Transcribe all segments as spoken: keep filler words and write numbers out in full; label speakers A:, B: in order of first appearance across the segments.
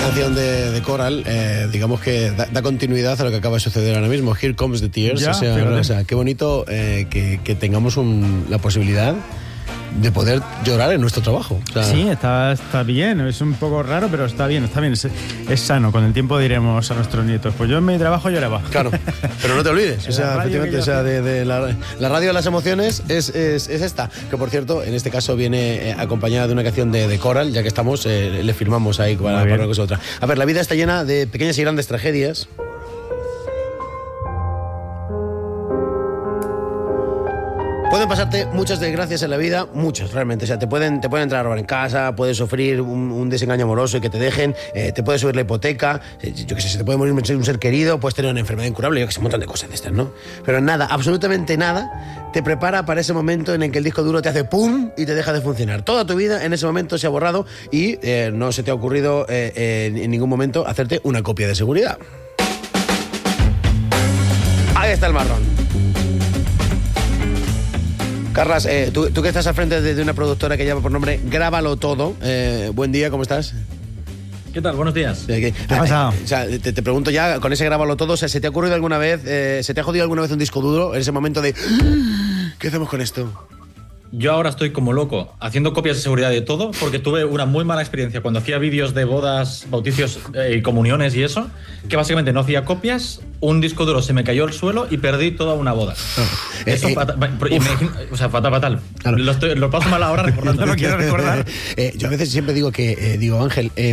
A: canción de, de Coral, eh, digamos que da, da continuidad a lo que acaba de suceder ahora mismo. Here Comes the Tears.
B: Ya,
A: o, sea, o sea, qué bonito eh, que, que tengamos un, la posibilidad de poder llorar en nuestro trabajo. O sea,
B: sí, está, está bien, es un poco raro, pero está bien, está bien, es, es sano. Con el tiempo diremos a nuestros nietos, pues yo en mi trabajo lloraba.
A: Claro, pero no te olvides, o sea, efectivamente, o sea, de, de la, la radio de las emociones es, es, es esta, que por cierto, en este caso viene eh, acompañada de una canción de, de Coral, ya que estamos, eh, le firmamos ahí para, para una cosa u otra. A ver, la vida está llena de pequeñas y grandes tragedias. Pueden pasarte muchas desgracias en la vida, muchas realmente. O sea, te pueden, te pueden entrar a robar en casa, puedes sufrir un, un desengaño amoroso y que te dejen, eh, te puede subir la hipoteca, eh, yo qué sé, se te puede morir un ser querido, puedes tener una enfermedad incurable, yo qué sé, un montón de cosas de estas, ¿no? Pero nada, absolutamente nada, te prepara para ese momento en el que el disco duro te hace ¡pum! Y te deja de funcionar. Toda tu vida en ese momento se ha borrado y eh, no se te ha ocurrido eh, eh, en ningún momento hacerte una copia de seguridad. Ahí está el marrón. Carlas, eh, tú, tú que estás al frente de, de una productora que lleva por nombre Grábalo Todo. Eh, buen día, ¿cómo estás?
C: ¿Qué tal? Buenos días.
B: ¿Qué ha pasado?
A: Eh, o sea, te, te pregunto ya, con ese Grábalo Todo, o sea, ¿se te ha ocurrido alguna vez, eh, se te ha jodido alguna vez un disco duro en ese momento de ¿qué hacemos con esto?
C: Yo ahora estoy como loco haciendo copias de seguridad de todo porque tuve una muy mala experiencia cuando hacía vídeos de bodas, bautizos y eh, comuniones y eso, que básicamente no hacía copias, un disco duro se me cayó al suelo y perdí toda una boda. Oh. Eso, eh, fatal, eh, me, o sea, fatal, fatal. Claro. Lo, estoy, lo paso mal ahora recordando.
B: No lo quiero recordar.
A: eh, yo a veces siempre digo que, eh, digo, Ángel, eh,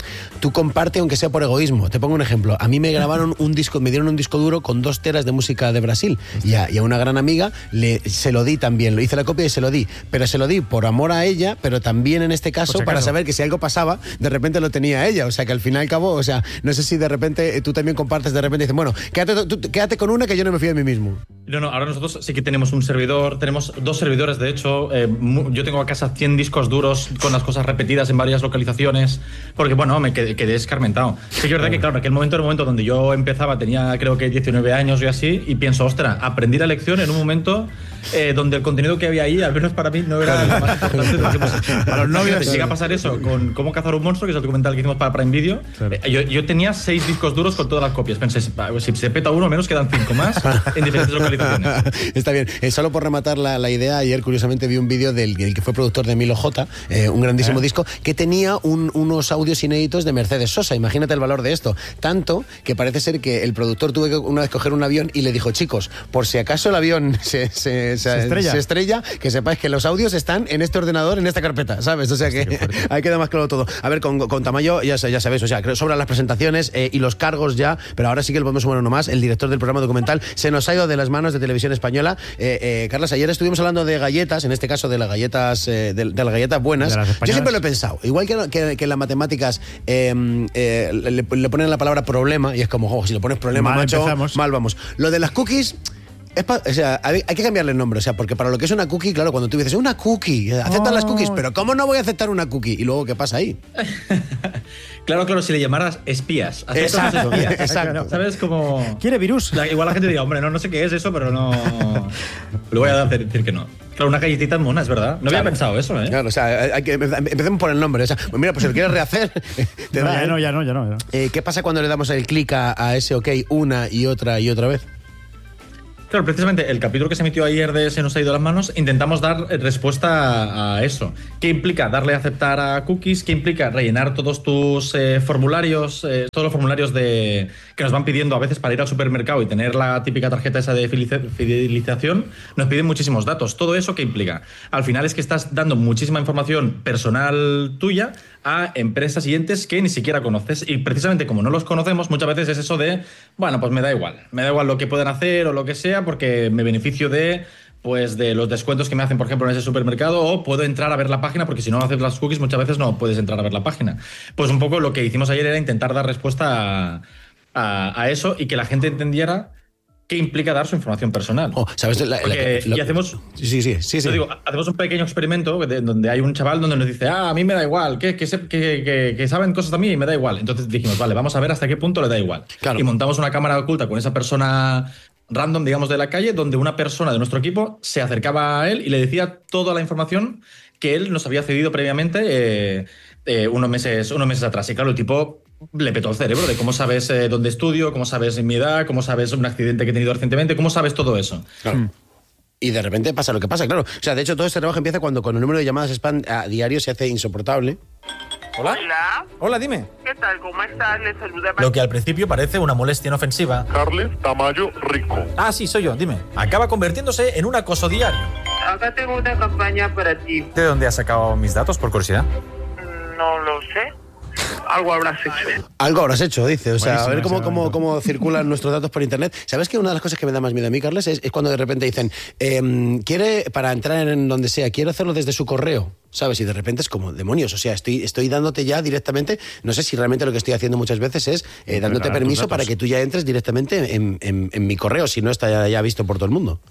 A: tú comparte aunque sea por egoísmo. Te pongo un ejemplo. A mí me grabaron un disco, me dieron un disco duro con dos teras de música de Brasil y a, y a una gran amiga le, se lo di también. Lo hice la copia y se lo di, pero se lo di por amor a ella, pero también en este caso si para saber que si algo pasaba, de repente lo tenía ella. O sea, que al fin y al cabo, o sea, no sé si de repente tú también compartes, de repente dicen, bueno, quédate, tú, quédate con una que yo no me fío de mí mismo.
C: No, no, ahora nosotros sí que tenemos un servidor, tenemos dos servidores, de hecho. Eh, yo tengo a casa cien discos duros con las cosas repetidas en varias localizaciones, porque, bueno, me quedé, quedé escarmentado. Sí que es verdad que, claro, en aquel momento era el momento donde yo empezaba, tenía creo que diecinueve años y así, y pienso, ostras, aprendí la lección en un momento eh, donde el contenido que había ahí, al menos para mí, no era lo más importante de lo que hemos hecho. A los novios llega a pasar eso con Cómo cazar un monstruo, que es el documental que hicimos para Prime Video. Claro. Eh, yo, yo tenía seis discos duros con todas las copias. Pensé, si se peta uno, al menos quedan cinco más en diferentes localizaciones.
A: Está bien. Eh, solo por rematar la, la idea, ayer curiosamente vi un vídeo del, del que fue productor de Milo J, eh, un grandísimo ¿Eh? disco, que tenía un, unos audios inéditos de Mercedes Sosa. Imagínate el valor de esto. Tanto que parece ser que el productor tuvo que una vez coger un avión y le dijo, chicos, por si acaso el avión se, se, se, se, estrella. se estrella, que sepáis que los audios están en este ordenador, en esta carpeta, ¿sabes? O sea que ahí queda más claro todo. A ver, con, con Tamayo ya, ya sabes, o sea, creo sobran las presentaciones eh, y los cargos ya, pero ahora sí que le podemos sumar uno más. El director del programa documental se nos ha ido de las manos de Televisión Española. Eh, eh, Carlas, ayer estuvimos hablando de galletas, en este caso de las galletas, eh, de, de las galletas buenas. Yo siempre lo he pensado, igual que, que, que en las matemáticas eh, eh, le, le ponen la palabra problema y es como, oh, si le pones problema, mal, macho, empezamos. mal vamos. Lo de las cookies... Es pa, o sea, hay, hay que cambiarle el nombre, o sea, porque para lo que es una cookie, claro, cuando tú dices una cookie, aceptan oh. las cookies, pero ¿cómo no voy a aceptar una cookie? Y luego, ¿qué pasa ahí?
C: Claro, claro, si le llamaras espías.
A: Exacto,
C: espías.
A: exacto.
C: ¿Sabes? Como...
B: ¿Quiere virus?
C: La, igual la gente diría, hombre, no, no sé qué es eso, pero no... Le voy a decir que no. Claro, una galletita mona, es verdad. No claro. había pensado eso, ¿eh?
A: Claro, o sea, hay que, empecemos por el nombre. O sea, mira, pues si lo quieres rehacer, te
B: no,
A: da,
B: ya,
A: ¿eh?
B: no, ya no, ya no, ya no.
A: Eh, ¿Qué pasa cuando le damos el clic a, a ese OK una y otra y otra vez?
C: Claro, precisamente el capítulo que se emitió ayer de Se nos ha ido las manos, intentamos dar respuesta a, a eso. ¿Qué implica darle a aceptar a cookies? ¿Qué implica rellenar todos tus eh, formularios, eh, todos los formularios de, que nos van pidiendo a veces para ir al supermercado y tener la típica tarjeta esa de fidelización? Nos piden muchísimos datos. ¿Todo eso qué implica? Al final es que estás dando muchísima información personal tuya a empresas y entes que ni siquiera conoces. Y precisamente como no los conocemos, muchas veces es eso de, bueno, pues me da igual. Me da igual lo que puedan hacer o lo que sea, porque me beneficio de, pues, de los descuentos que me hacen, por ejemplo, en ese supermercado, o puedo entrar a ver la página, porque si no haces las cookies muchas veces no puedes entrar a ver la página. Pues un poco lo que hicimos ayer era intentar dar respuesta a, a, a eso y que la gente entendiera qué implica dar su información personal.
A: Oh, ¿sabes? La, la, la,
C: y hacemos,
A: sí, sí, sí, sí.
C: Digo, hacemos un pequeño experimento de, donde hay un chaval donde nos dice, ah, a mí me da igual, que, que, que, que, que saben cosas de mí y me da igual. Entonces dijimos, vale, vamos a ver hasta qué punto le da igual. Claro. Y montamos una cámara oculta con esa persona random, digamos, de la calle, donde una persona de nuestro equipo se acercaba a él y le decía toda la información que él nos había cedido previamente eh, eh, unos, meses, unos meses atrás. Y claro, el tipo le petó el cerebro de cómo sabes eh, dónde estudio, cómo sabes mi edad, cómo sabes un accidente que he tenido recientemente, cómo sabes todo eso.
A: Claro. Mm. Y de repente pasa lo que pasa, claro. O sea, de hecho, todo este trabajo empieza cuando con el número de llamadas spam a diario se hace insoportable.
D: ¿Hola?
E: Hola.
D: Hola, dime.
E: ¿Qué tal? ¿Cómo estás? Le saluda...
D: Lo que al principio parece una molestia inofensiva.
F: Carles Tamayo Rico.
D: Ah, sí, soy yo, dime. Acaba convirtiéndose en un acoso diario.
E: Acá tengo una campaña para ti.
D: ¿De dónde has sacado mis datos, por curiosidad?
E: No lo sé. Algo habrás hecho.
A: Algo habrás hecho, dice. O sea,
B: Buenísimo,
A: a ver cómo,
B: ese
A: cómo,
B: momento.
A: cómo circulan nuestros datos por internet. ¿Sabes que una de las cosas que me da más miedo a mí, Carles, es, es cuando de repente dicen, eh, quiere, para entrar en donde sea, quiero hacerlo desde su correo? ¿Sabes? Y de repente es como, demonios, o sea, estoy, estoy dándote ya directamente, no sé si realmente lo que estoy haciendo muchas veces es eh, dándote
B: Regalar tus
A: permiso
B: datos.
A: para que tú ya entres directamente en, en, en mi correo, si no está ya, ya visto por todo el mundo.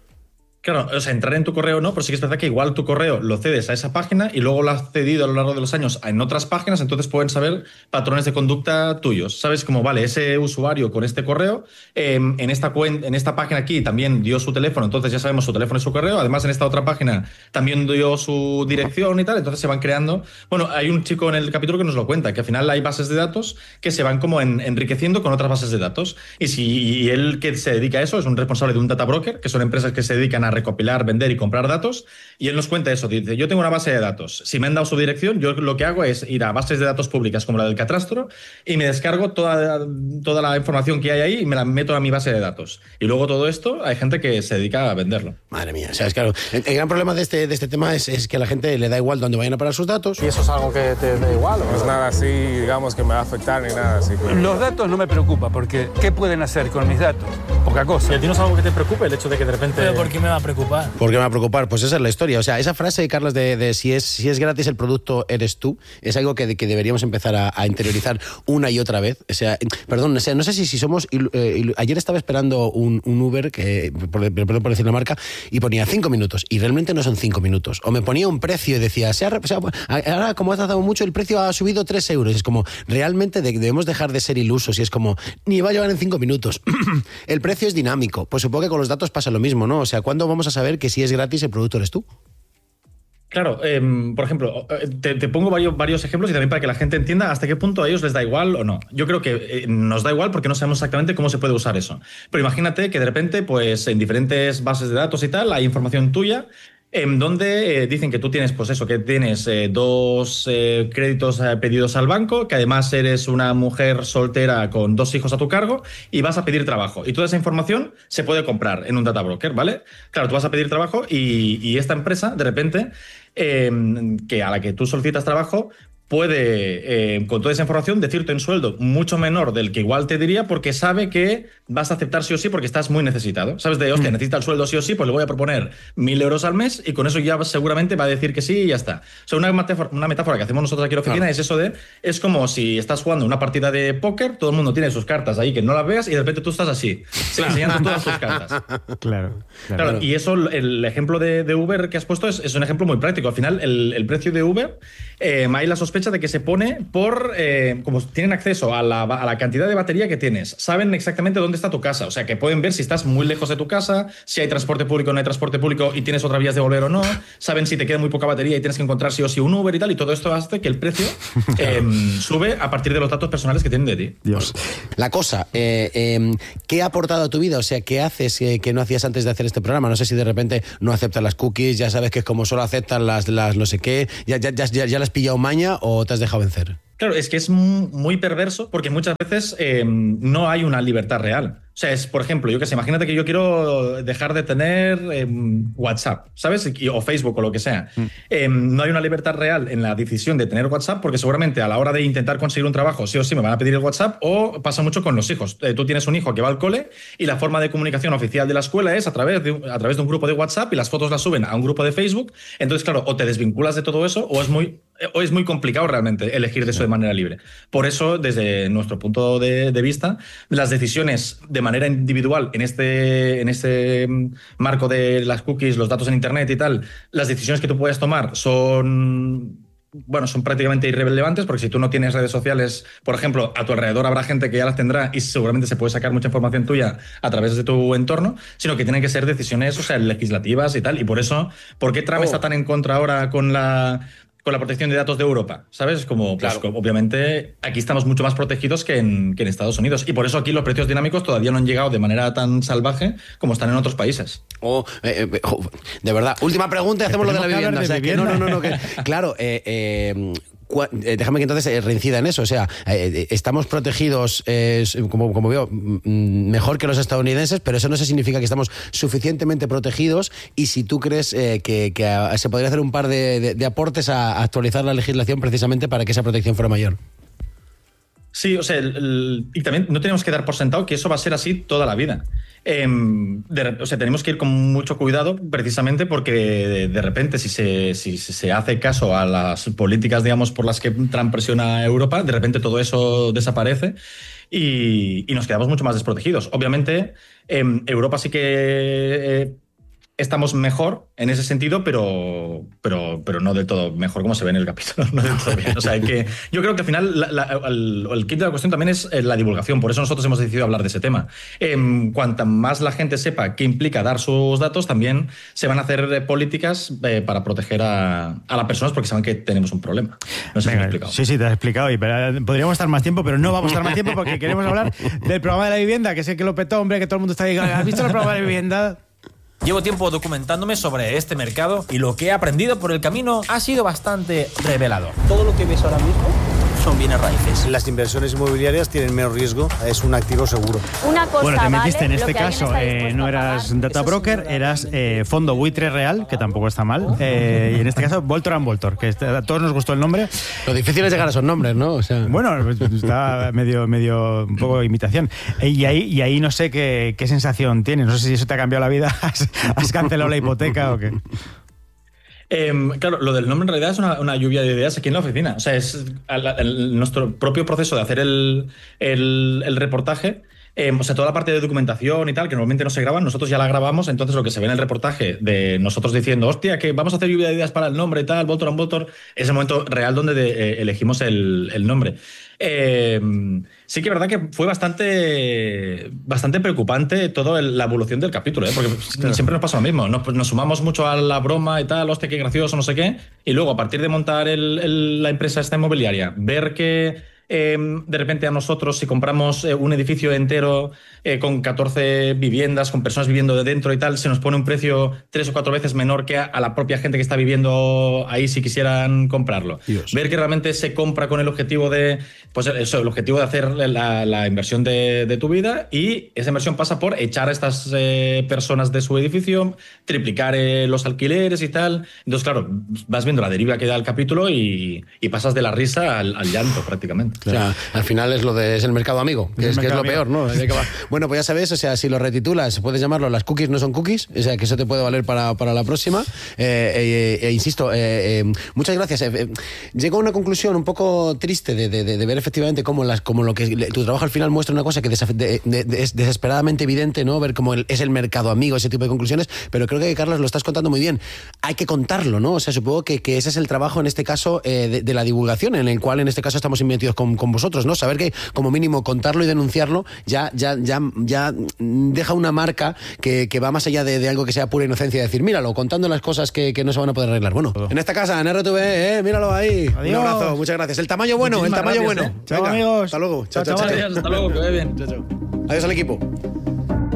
C: Claro, o sea, entrar en tu correo no, pero sí que es verdad que igual tu correo lo cedes a esa página y luego lo has cedido a lo largo de los años en otras páginas, entonces pueden saber patrones de conducta tuyos. Sabes como, vale, ese usuario con este correo, eh, en, esta cuen- en esta página aquí también dio su teléfono, entonces ya sabemos su teléfono y su correo. Además, en esta otra página también dio su dirección y tal, entonces se van creando... Bueno, hay un chico en el capítulo que nos lo cuenta, que al final hay bases de datos que se van como en- enriqueciendo con otras bases de datos. Y si y él que se dedica a eso es un responsable de un data broker, que son empresas que se dedican a recopilar, vender y comprar datos, y él nos cuenta eso, dice, yo tengo una base de datos, si me han dado su dirección, yo lo que hago es ir a bases de datos públicas como la del Catastro y me descargo toda, toda la información que hay ahí y me la meto a mi base de datos. Y luego todo esto, hay gente que se dedica a venderlo.
A: Madre mía, o sea, es claro, el, el gran problema de este, de este tema es, es que a la gente le da igual dónde vayan a parar sus datos.
D: ¿Y eso es algo que te da igual?
G: No es nada así, digamos, que me va a afectar ni nada así. Pero...
H: Los datos no me preocupan, porque ¿qué pueden hacer con mis datos? Poca cosa.
D: ¿Y a ti no es algo que te preocupe el hecho de que de repente...
I: ¿Pero por qué me va a preocupar?
A: ¿Por qué me va a preocupar? Pues esa es la historia. O sea, esa frase, Carlos, de, de si, es, si es gratis el producto, eres tú, es algo que, que deberíamos empezar a, a interiorizar una y otra vez. O sea, perdón, o sea, no sé si, si somos... ilu- eh, ilu- ayer estaba esperando un, un Uber, que, por, perdón por decir la marca, y ponía cinco minutos, y realmente no son cinco minutos. O me ponía un precio y decía, se ha, re- se ha- ahora como ha tardado mucho, el precio ha subido tres euros. Es como, realmente de- debemos dejar de ser ilusos, y es como, ni va a llevar en cinco minutos. El precio es dinámico. Pues supongo que con los datos pasa lo mismo, ¿no? O sea, ¿cuándo vamos a saber que si es gratis el producto eres tú?
C: Claro, eh, por ejemplo, te, te pongo varios, varios ejemplos y también para que la gente entienda hasta qué punto a ellos les da igual o no. Yo creo que eh, nos da igual porque no sabemos exactamente cómo se puede usar eso. Pero imagínate que de repente, pues en diferentes bases de datos y tal, hay información tuya en donde eh, dicen que tú tienes, pues eso, que tienes eh, dos eh, créditos eh, pedidos al banco, que además eres una mujer soltera con dos hijos a tu cargo y vas a pedir trabajo. Y toda esa información se puede comprar en un data broker, ¿vale? Claro, tú vas a pedir trabajo y, y esta empresa, de repente, eh, que a la que tú solicitas trabajo, puede, eh, con toda esa información, decirte un sueldo mucho menor del que igual te diría porque sabe que vas a aceptar sí o sí porque estás muy necesitado. ¿Sabes? De, hostia, necesita el sueldo sí o sí, pues le voy a proponer mil euros al mes y con eso ya seguramente va a decir que sí y ya está. O sea, una metáfora, una metáfora que hacemos nosotros aquí en la oficina
A: Claro.
C: es eso de, es como si estás jugando una partida de póker, todo el mundo tiene sus cartas ahí que no las veas y de repente tú estás así, enseñando todas tus cartas.
B: Claro, claro.
C: Claro, y eso, el ejemplo de, de Uber que has puesto es, es un ejemplo muy práctico. Al final, el, el precio de Uber, eh, hay la sospecha de que se pone por, eh, como tienen acceso a la, a la cantidad de batería que tienes, saben exactamente dónde está tu casa, o sea que pueden ver si estás muy lejos de tu casa, si hay transporte público o no hay transporte público y tienes otras vías de volver o no, saben si te queda muy poca batería y tienes que encontrar sí o sí un Uber y tal, y todo esto hace que el precio eh, sube a partir de los datos personales que tienen de ti.
B: Dios.
A: La cosa, eh, eh, ¿qué ha aportado a tu vida? O sea, ¿qué haces eh, que no hacías antes de hacer este programa? No sé si de repente no aceptas las cookies, ya sabes que es como solo aceptan las, las no sé qué, ya, ya, ya, ya, ya las has pillado maña o te has dejado vencer.
C: Claro, es que es muy perverso porque muchas veces eh, no hay una libertad real. O sea, es, por ejemplo, yo que sé, imagínate que yo quiero dejar de tener eh, WhatsApp, ¿sabes? O Facebook o lo que sea. Mm. Eh, no hay una libertad real en la decisión de tener WhatsApp porque seguramente a la hora de intentar conseguir un trabajo sí o sí me van a pedir el WhatsApp, o pasa mucho con los hijos. Eh, tú tienes un hijo que va al cole y la forma de comunicación oficial de la escuela es a través de, a través de un grupo de WhatsApp y las fotos las suben a un grupo de Facebook. Entonces, claro, o te desvinculas de todo eso o es muy, o es muy complicado realmente elegir de eso de manera libre. Por eso, desde nuestro punto de, de vista, las decisiones de manera individual en este, en este marco de las cookies, los datos en Internet y tal, las decisiones que tú puedes tomar son, bueno, son prácticamente irrelevantes porque si tú no tienes redes sociales, por ejemplo, a tu alrededor habrá gente que ya las tendrá y seguramente se puede sacar mucha información tuya a través de tu entorno, sino que tienen que ser decisiones, o sea, legislativas y tal. Y por eso, ¿por qué Trump oh. está tan en contra ahora con la... con la protección de datos de Europa, ¿sabes? Como, pues,
A: Claro.
C: obviamente, aquí estamos mucho más protegidos que en, que en Estados Unidos. Y por eso aquí los precios dinámicos todavía no han llegado de manera tan salvaje como están en otros países.
A: Oh, eh, eh, jo, de verdad, última pregunta y hacemos lo de la
B: tenemos que
A: vivienda.
B: hablar
A: O sea,
B: de
A: que no, no,
B: vivienda.
A: no, no, que, claro, eh, eh, cua- eh, déjame que entonces eh, reincida en eso. O sea, eh, estamos protegidos, eh, como, como veo, mm, mejor que los estadounidenses, pero eso no se significa que estamos suficientemente protegidos. Y si tú crees eh, que, que a- se podría hacer un par de, de- de aportes a actualizar la legislación precisamente para que esa protección fuera mayor.
C: Sí, o sea, el- el- y también no tenemos que dar por sentado que eso va a ser así toda la vida. Em, de- o sea, tenemos que ir con mucho cuidado precisamente porque de, de repente si se, si se hace caso a las políticas, digamos, por las que Trump presiona a Europa, de repente todo eso desaparece y, y nos quedamos mucho más desprotegidos. Obviamente, em, Europa sí que eh, estamos mejor en ese sentido, pero, pero, pero no del todo mejor como se ve en el capítulo. No del todo bien. O sea, que yo creo que al final la, la, el, el kit de la cuestión también es la divulgación. Por eso nosotros hemos decidido hablar de ese tema. Eh, cuanta más la gente sepa qué implica dar sus datos, también se van a hacer políticas eh, para proteger a, a las personas porque saben que tenemos un problema. No sé si me he
B: Venga,
C: explicado.
B: sí, sí, te has explicado. Y, pero, podríamos estar más tiempo, pero no vamos a estar más tiempo porque queremos hablar del programa de la vivienda, que sé que lo petó, hombre, que todo el mundo está ahí. ¿Has visto el programa de la vivienda?
D: Llevo tiempo documentándome sobre este mercado y lo que he aprendido por el camino ha sido bastante revelador.
I: Todo lo que ves ahora mismo
D: Son bienes raíces.
I: las inversiones inmobiliarias tienen menos riesgo, es un activo seguro.
J: Una cosa,
B: Bueno, te metiste
J: ¿vale?
B: en
J: Lo
B: este
J: que alguien
B: caso,
J: está
B: eh,
J: dispuesto
B: no
J: a
B: eras
J: pagar.
B: data broker, eras eh, fondo buitre real, que tampoco está mal. Eh, y en este caso, Voltor and Voltor, que este- a todos nos gustó el nombre.
A: Lo difícil es llegar a esos nombres, ¿no? O sea,
B: Bueno, pues, está medio, medio, un poco de imitación. Eh, Y ahí, y ahí no sé qué, qué sensación tienes. No sé si eso te ha cambiado la vida. ¿Has, has cancelado la hipoteca o qué?
C: Eh, claro, lo del nombre en realidad es una, una lluvia de ideas aquí en la oficina. O sea, es al- al- nuestro propio proceso de hacer el, el- el reportaje. Eh, o sea, toda la parte de documentación y tal, que normalmente no se graban, nosotros ya la grabamos. Entonces, lo que se ve en el reportaje de nosotros diciendo, hostia, que vamos a hacer lluvia de ideas para el nombre y tal, Voltor and Voltor, es el momento real donde de- eh, elegimos el, el nombre. Eh, sí que es verdad que fue bastante, bastante preocupante toda la evolución del capítulo, ¿eh? Porque siempre nos pasa lo mismo. Nos, nos sumamos mucho a la broma y tal, hostia, qué gracioso, no sé qué. Y luego, a partir de montar el- el- la empresa esta inmobiliaria, ver que eh, de repente a nosotros, si compramos eh, un edificio entero eh, con catorce viviendas, con personas viviendo de dentro y tal, se nos pone un precio tres o cuatro veces menor que a, a la propia gente que está viviendo ahí si quisieran comprarlo.
A: Dios.
C: Ver que realmente se compra con el objetivo de, pues eso, el objetivo de hacer la, la inversión de, de tu vida, y esa inversión pasa por echar a estas eh, personas de su edificio, triplicar eh, los alquileres y tal. Entonces, claro, vas viendo la deriva que da el capítulo y, y pasas de la risa al, al llanto prácticamente.
A: O sea, al final es lo de es el mercado amigo, que
B: Es
A: es,
B: el
A: que es lo
B: mercado
A: peor, ¿no? Hay que va- Bueno, pues ya sabes, o sea, si lo retitulas, puedes llamarlo Las cookies no son cookies, o sea, que eso te puede valer para, para la próxima. Eh, eh, eh, insisto, eh, eh, muchas gracias. Eh, eh, llego a una conclusión un poco triste de, de- de- de ver efectivamente cómo, las, cómo lo que le- tu trabajo al final muestra una cosa que desaf- de- de- de- es desesperadamente evidente, ¿no? Ver cómo el- es el mercado amigo, ese tipo de conclusiones, pero creo que, Carlos, lo estás contando muy bien. Hay que contarlo, ¿no? O sea, supongo que, que ese es el trabajo en este caso eh, de, de la divulgación, en el cual en este caso estamos metidos con, con vosotros, ¿no? Saber que como mínimo contarlo y denunciarlo ya, ya, ya, ya deja una marca que, que va más allá de, de algo que sea pura inocencia, decir, míralo, contando las cosas que, que no se van a poder arreglar. Bueno, en esta casa, en R T V, eh, míralo ahí. Un
B: Adiós.
A: abrazo, muchas gracias. El tamaño bueno,
C: Muchísimas
A: el tamaño
C: gracias,
A: bueno.
C: eh.
B: Chao, amigos.
A: Hasta luego.
B: Chao, chavales.
C: Gracias, hasta luego, que vaya bien.
A: Adiós al equipo.